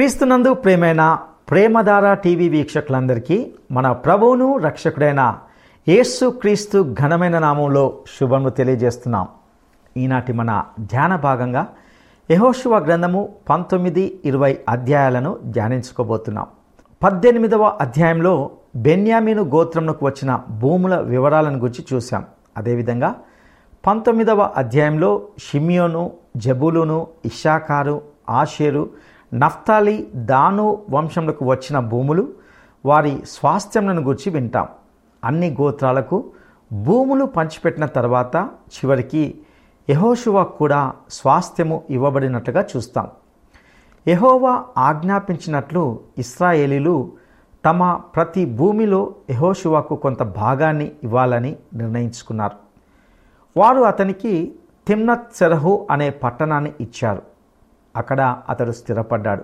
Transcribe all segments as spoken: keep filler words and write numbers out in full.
క్రీస్తునందు ప్రేమైన ప్రేమధార టీవీ వీక్షకులందరికీ మన ప్రభువును రక్షకుడైన యేసు క్రీస్తు ఘనమైన నామంలో శుభములు తెలియజేస్తున్నాం. ఈనాటి మన ధ్యాన భాగంగా యెహోషువ గ్రంథము పంతొమ్మిది ఇరవై అధ్యాయాలను ధ్యానించుకోబోతున్నాం. పద్దెనిమిదవ అధ్యాయంలో బెన్యామీను గోత్రమునకు వచ్చిన భూముల వివరాలను గురించి చూసాం. అదేవిధంగా పంతొమ్మిదవ అధ్యాయంలో షిమియోను, జబూలును, ఇశ్శాఖారు, ఆషేరు, నఫ్తాలి, దాను వంశములకు వచ్చిన భూములు, వారి స్వాస్థ్యములను గురించి వింటాం. అన్ని గోత్రాలకు భూములు పంచిపెట్టిన తర్వాత చివరికి యెహోషువ కూడా స్వాస్థ్యము ఇవ్వబడినట్లుగా చూస్తాం. యెహోవా ఆజ్ఞాపించినట్లు ఇశ్రాయేలీలు తమ ప్రతి భూమిలో యెహోషువకు కొంత భాగాన్ని ఇవ్వాలని నిర్ణయించుకున్నారు. వారు అతనికి తిమ్నత్ సెరహు అనే పట్టణాన్ని ఇచ్చారు. అక్కడ అతడు స్థిరపడ్డాడు.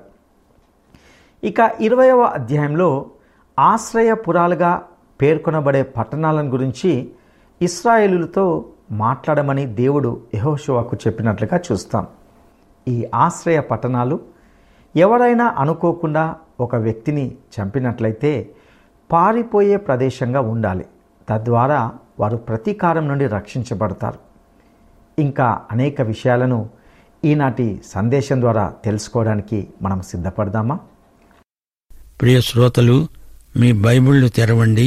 ఇక ఇరవయవ అధ్యాయంలో ఆశ్రయపురాలుగా పేర్కొనబడే పట్టణాలను గురించి ఇశ్రాయేలులతో మాట్లాడమని దేవుడు యెహోషువకు చెప్పినట్లుగా చూస్తాం. ఈ ఆశ్రయ పట్టణాలు ఎవరైనా అనుకోకుండా ఒక వ్యక్తిని చంపినట్లయితే పారిపోయే ప్రదేశంగా ఉండాలి. తద్వారా వారు ప్రతీకారం నుండి రక్షించబడతారు. ఇంకా అనేక విషయాలను ఈనాటి సందేశం ద్వారా తెలుసుకోవడానికి మనం సిద్ధపడదామా? ప్రియ శ్రోతలు, మీ బైబిళ్లు తెరవండి.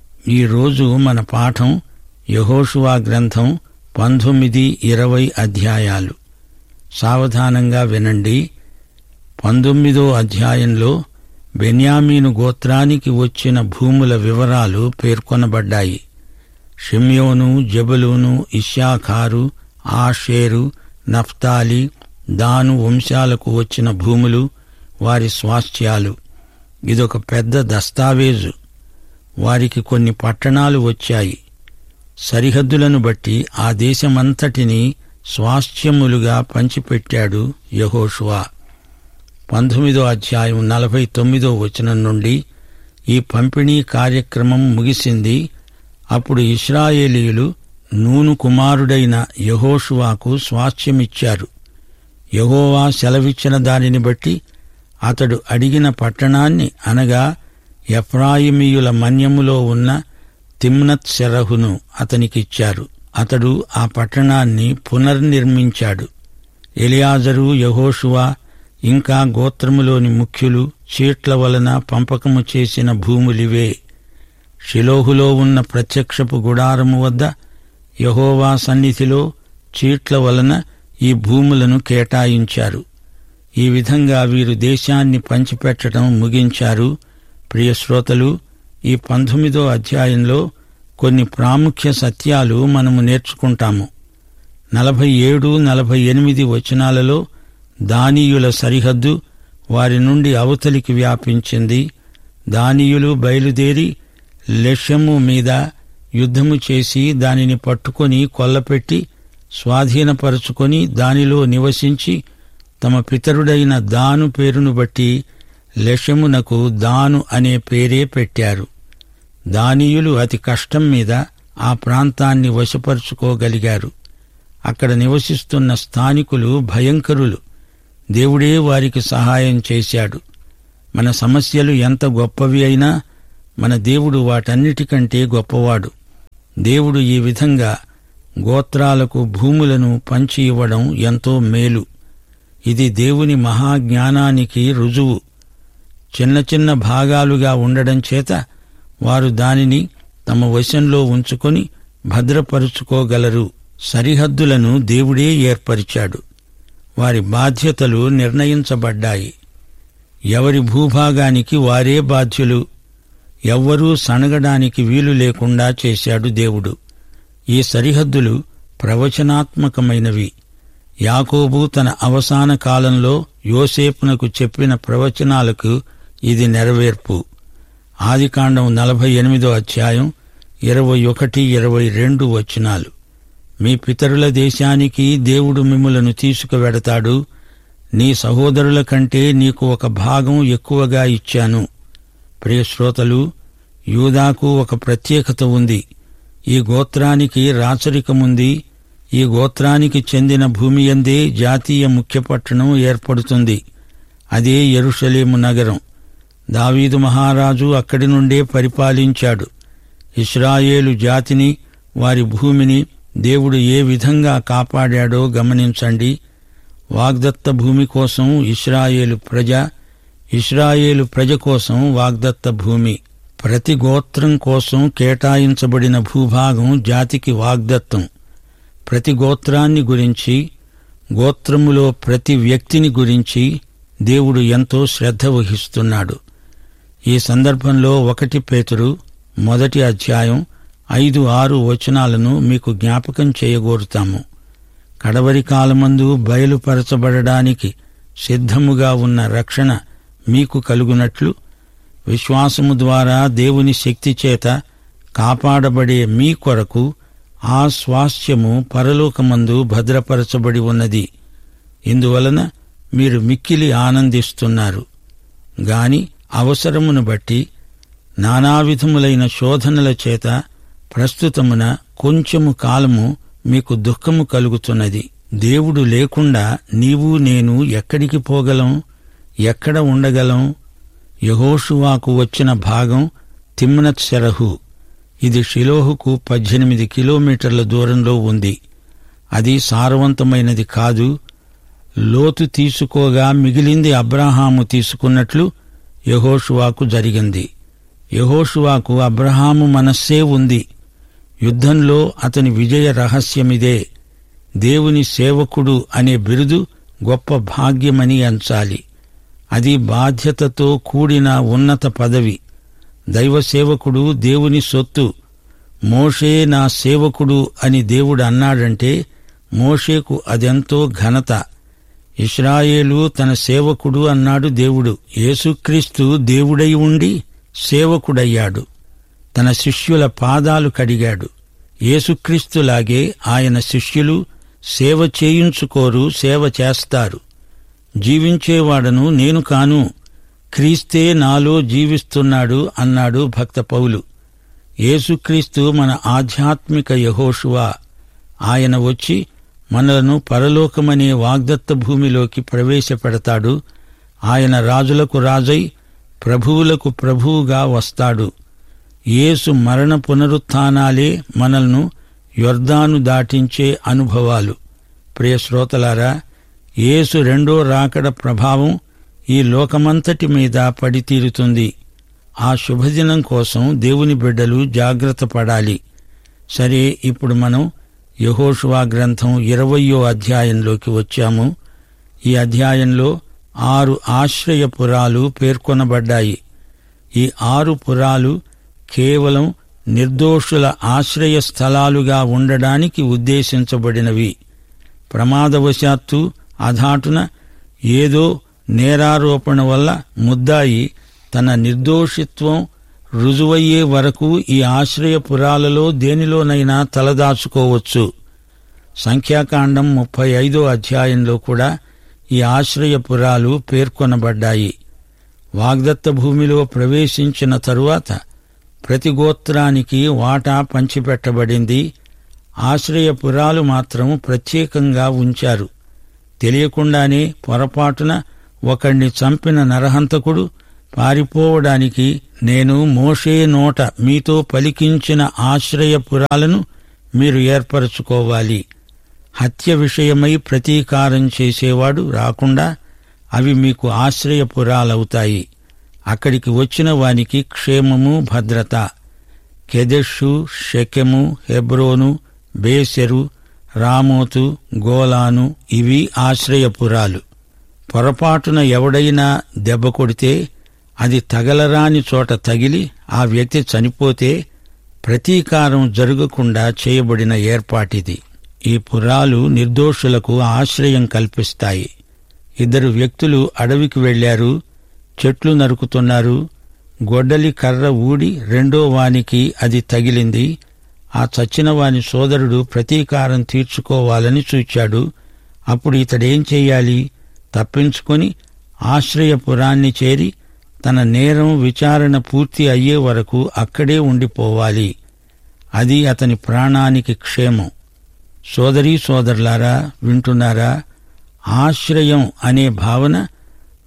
ఈరోజు మన పాఠం యెహోషువ గ్రంథం పంతొమ్మిది ఇరవై అధ్యాయాలు. సావధానంగా వినండి. పంతొమ్మిదో అధ్యాయంలో బెన్యామీను గోత్రానికి వచ్చిన భూముల వివరాలు పేర్కొనబడ్డాయి. షిమ్యోను, జబూలూను, ఇశ్శాఖారు, ఆషేరు, నఫ్తాలి, దాను వంశాలకు వచ్చిన భూములు, వారి స్వాస్థ్యాలు. ఇదొక పెద్ద దస్తావేజు. వారికి కొన్ని పట్టణాలు వచ్చాయి. సరిహద్దులను బట్టి ఆ దేశమంతటినీ స్వాస్థ్యములుగా పంచిపెట్టాడు యెహోషువ. పంతొమ్మిదో అధ్యాయం నలభై తొమ్మిదో వచనం నుండి ఈ పంపిణీ కార్యక్రమం ముగిసింది. అప్పుడు ఇశ్రాయేలీయులు నూను కుమారుడైన యెహోషువకు స్వాస్థ్యమిచ్చారు. యెహోవా సెలవిచ్చిన దానిని బట్టి అతడు అడిగిన పట్టణాన్ని, అనగా ఎఫ్రాయిమీయుల మన్యములో ఉన్న తిమ్నత్ సెరహును అతనికిచ్చారు. అతడు ఆ పట్టణాన్ని పునర్నిర్మించాడు. ఎలియాజరు, యెహోషువ ఇంకా గోత్రములోని ముఖ్యులు చీట్ల వలన పంపకము చేసిన భూములివే. షిలోహులో ఉన్న ప్రత్యక్షపు గుడారము వద్ద యెహోవా సన్నిధిలో చీట్ల వలన ఈ భూములను కేటాయించారు. ఈ విధంగా వీరు దేశాన్ని పంచిపెట్టడం ముగించారు. ప్రియశ్రోతలు, ఈ పంతొమ్మిదో అధ్యాయంలో కొన్ని ప్రాముఖ్య సత్యాలు మనము నేర్చుకుంటాము. నలభై ఏడు నలభై ఎనిమిది వచనాలలో దానీయుల సరిహద్దు వారి నుండి అవతలికి వ్యాపించింది. దానీయులు బయలుదేరి లెషెము మీద యుద్ధము చేసి దానిని పట్టుకొని కొల్లపెట్టి స్వాధీనపరుచుకొని దానిలో నివసించి తమ పితరుడైన దాను పేరును బట్టి లెషెమునకు దాను అనే పేరే పెట్టారు. దానీయులు అతి కష్టం మీద ఆ ప్రాంతాన్ని వశపరుచుకోగలిగారు. అక్కడ నివసిస్తున్న స్థానికులు భయంకరులు. దేవుడే వారికి సహాయం చేశాడు. మన సమస్యలు ఎంత గొప్పవి అయినా మన దేవుడు వాటన్నిటికంటే గొప్పవాడు. దేవుడు ఈ విధంగా గోత్రాలకు భూములను పంచి ఇవ్వడం ఎంతో మేలు. ఇది దేవుని మహాజ్ఞానానికి రుజువు. చిన్న చిన్న భాగాలుగా ఉండడం చేత వారు దానిని తమ వశంలో ఉంచుకొని భద్రపరుచుకోగలరు. సరిహద్దులను దేవుడే ఏర్పరిచాడు. వారి బాధ్యతలు నిర్ణయించబడ్డాయి. ఎవరి భూభాగానికి వారే బాధ్యులు. ఎవ్వరూ సణగడానికి వీలు లేకుండా చేశాడు దేవుడు. ఈ సరిహద్దులు ప్రవచనాత్మకమైనవి. యాకోబు తన అవసాన కాలంలో యోసేపునకు చెప్పిన ప్రవచనాలకు ఇది నెరవేర్పు. ఆదికాండం నలభై ఎనిమిదో అధ్యాయం ఇరవై ఒకటి ఇరవై రెండు వచనాలు. మీ పితరుల దేశానికి దేవుడు మిమ్ములను తీసుకువెడతాడు. నీ సహోదరుల కంటే నీకు ఒక భాగం ఎక్కువగా ఇచ్చాను. ప్రియశ్రోతలు, యూదాకు ఒక ప్రత్యేకత ఉంది. ఈ గోత్రానికి రాచరికముంది. ఈ గోత్రానికి చెందిన భూమియందే జాతీయ ముఖ్య పట్టణం ఏర్పడుతుంది. అదే యెరూషలేము నగరం. దావీదు మహారాజు అక్కడి నుండే పరిపాలించాడు. ఇశ్రాయేలు జాతిని, వారి భూమిని దేవుడు ఏ విధంగా కాపాడాడో గమనించండి. వాగ్దత్త భూమి కోసం ఇశ్రాయేలు ప్రజ, ఇశ్రాయేలు ప్రజ కోసం వాగ్దత్త భూమి. ప్రతి గోత్రం కోసం కేటాయించబడిన భూభాగం జాతికి వాగ్దత్తం. ప్రతి గోత్రాన్ని గురించి, గోత్రములో ప్రతి వ్యక్తిని గురించి దేవుడు ఎంతో శ్రద్ధ వహిస్తున్నాడు. ఈ సందర్భంలో ఒకటి పేతురు మొదటి అధ్యాయం ఐదు ఆరు వచనాలను మీకు జ్ఞాపకం చేయగోరుతాము. కడవరి కాలమందు బయలుపరచబడడానికి సిద్ధముగా ఉన్న రక్షణ మీకు కలుగునట్లు విశ్వాసము ద్వారా దేవుని శక్తి చేత కాపాడబడే మీ కొరకు ఆ స్వాస్థ్యము పరలోకమందు భద్రపరచబడి ఉన్నది. ఇందువలన మీరు మిక్కిలి ఆనందిస్తున్నారు. గాని అవసరమును బట్టి నానావిధములైన శోధనల చేత ప్రస్తుతమున కొంచెము కాలము మీకు దుఃఖము కలుగుతున్నది. దేవుడు లేకుండా నీవు నేను ఎక్కడికి పోగలం? ఎక్కడ ఉండగలం? యెహోషువాకు వచ్చిన భాగం తిమ్నత్ సెరహు. ఇది షిలోహుకు పద్దెనిమిది కిలోమీటర్ల దూరంలో ఉంది. అది సారవంతమైనది కాదు. లోతు తీసుకోగా మిగిలింది అబ్రాహాము తీసుకున్నట్లు యెహోషువాకు జరిగింది. యెహోషువాకు అబ్రహాము మనస్సే ఉంది. యుద్ధంలో అతని విజయ రహస్యమిదే. దేవుని సేవకుడు అనే బిరుదు గొప్ప భాగ్యమని ఎంచాలి. అది బాధ్యతతో కూడిన ఉన్నత పదవి. దైవ సేవకుడు దేవుని సొత్తు. మోషే నా సేవకుడు అని దేవుడు అన్నాడంటే మోషేకు అదెంతో ఘనత. ఇశ్రాయేలు తన సేవకుడు అన్నాడు దేవుడు. యేసుక్రీస్తు దేవుడై ఉండి సేవకుడయ్యాడు. తన శిష్యుల పాదాలు కడిగాడు. యేసుక్రీస్తులాగే ఆయన శిష్యులు సేవ చేయించుకోరు, సేవ చేస్తారు. జీవించేవాడను నేను కాను, క్రీస్తే నాలో జీవిస్తున్నాడు అన్నాడు భక్త పౌలు. యేసుక్రీస్తు మన ఆధ్యాత్మిక యెహోషువా. ఆయన వచ్చి మనలను పరలోకమనే వాగ్దత్త భూమిలోకి ప్రవేశపెడతాడు. ఆయన రాజులకు రాజై ప్రభువులకు ప్రభువుగా వస్తాడు. యేసు మరణ పునరుత్థానాలే మనల్ను యొర్దాను దాటించే అనుభవాలు. ప్రియ శ్రోతలారా, యేసు రెండో రాకడ ప్రభావం ఈ లోకమంతటి మీద పడి తీరుతుంది. ఆ శుభదినం కోసం దేవుని బిడ్డలు జాగ్రత్త పడాలి. సరే, ఇప్పుడు మనం యెహోషువ గ్రంథం ఇరవయో అధ్యాయంలోకి వచ్చాము. ఈ అధ్యాయంలో ఆరు ఆశ్రయపురాలు పేర్కొనబడ్డాయి. ఈ ఆరు పురాలు కేవలం నిర్దోషుల ఆశ్రయ స్థలాలుగా ఉండడానికి ఉద్దేశించబడినవి. ప్రమాదవశాత్తు అధాటున ఏదో నేరారోపణ వల్ల ముద్దాయి తన నిర్దోషిత్వం రుజువయ్యే వరకు ఈ ఆశ్రయపురాలలో దేనిలోనైనా తలదాచుకోవచ్చు. సంఖ్యాకాండం ముప్పై ఐదో అధ్యాయంలో కూడా ఈ ఆశ్రయపురాలు పేర్కొనబడ్డాయి. వాగ్దత్త భూమిలో ప్రవేశించిన తరువాత ప్రతి గోత్రానికి వాటా పంచిపెట్టబడింది. ఆశ్రయపురాలు మాత్రం ప్రత్యేకంగా ఉంచారు. తెలియకుండానే పొరపాటున ఒకణ్ణి చంపిన నరహంతకుడు పారిపోవడానికి నేను మోషే నోట మీతో పలికించిన ఆశ్రయపురాలను మీరు ఏర్పరచుకోవాలి. హత్య విషయమై ప్రతీకారం చేసేవాడు రాకుండా అవి మీకు ఆశ్రయపురాలవుతాయి. అక్కడికి వచ్చిన వానికి క్షేమము, భద్రత. కెదెషు, షెకెము, హెబ్రోను, బేసెరు, రామోతు, గోలాను ఇవి ఆశ్రయపురాలు. పొరపాటున ఎవడైనా దెబ్బ కొడితే అది తగలరాని చోట తగిలి ఆ వ్యక్తి చనిపోతే ప్రతీకారం జరగకుండా చేయబడిన ఏర్పాటిది. ఈ పురాలు నిర్దోషులకు ఆశ్రయం కల్పిస్తాయి. ఇద్దరు వ్యక్తులు అడవికి వెళ్లారు. చెట్లు నరుకుతున్నారు. గొడ్డలి కర్ర ఊడి రెండో వానికి అది తగిలింది. ఆ చచ్చిన వాని సోదరుడు ప్రతీకారం తీర్చుకోవాలని చూచాడు. అప్పుడు ఇతడేం చెయ్యాలి? తప్పించుకొని ఆశ్రయపురాన్ని చేరి తన నేరం విచారణ పూర్తి అయ్యే వరకు అక్కడే ఉండిపోవాలి. అది అతని ప్రాణానికి క్షేమం. సోదరీ సోదరులారా, వింటున్నారా? ఆశ్రయం అనే భావన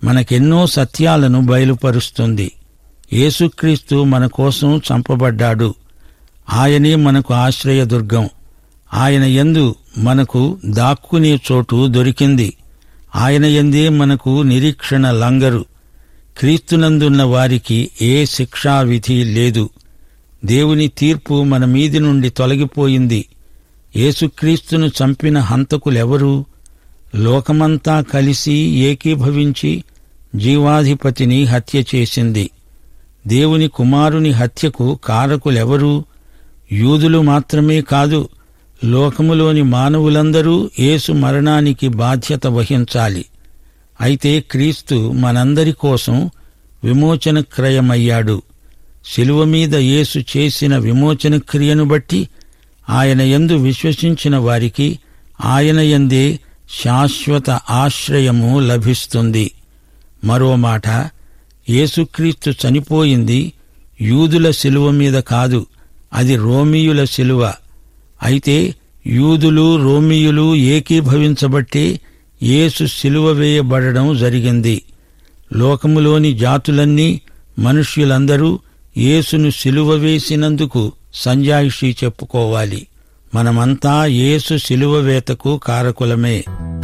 మనకెన్నో సత్యాలను బయలుపరుస్తుంది. యేసుక్రీస్తు మన కోసం చంపబడ్డాడు. ఆయనే మనకు ఆశ్రయదుర్గం. ఆయన యందు మనకు దాక్కునే చోటు దొరికింది. ఆయన యందే మనకు నిరీక్షణ లంగరు. క్రీస్తునందున్న వారికి ఏ శిక్షావిధి లేదు. దేవుని తీర్పు మన మీది నుండి తొలగిపోయింది. యేసుక్రీస్తును చంపిన హంతకులెవరు? లోకమంతా కలిసి ఏకీభవించి జీవాధిపతిని హత్య చేసింది. దేవుని కుమారుని హత్యకు కారకులెవరు? యూదులు మాత్రమే కాదు, లోకములోని మానవులందరూ యేసు మరణానికి బాధ్యత వహించాలి. అయితే క్రీస్తు మనందరి కోసం విమోచన క్రయమయ్యాడు. శిలువ మీద యేసు చేసిన విమోచన క్రియను బట్టి ఆయన యందు విశ్వసించిన వారికి ఆయన యందే శాశ్వత ఆశ్రయము లభిస్తుంది. మరో మాట, యేసుక్రీస్తు చనిపోయింది యూదుల శిలువ మీద కాదు, అది రోమీయుల శిలువ. అయితే యూదులు రోమీయులు ఏకీభవించబట్టే యేసు శిలువ వేయబడడం జరిగింది. లోకములోని జాతులన్నీ, మనుష్యులందరూ యేసును శిలువ వేసినందుకు సంజాయిషీ చెప్పుకోవాలి. మనమంతా యేసు శిలువ వేతకు కారకులమే.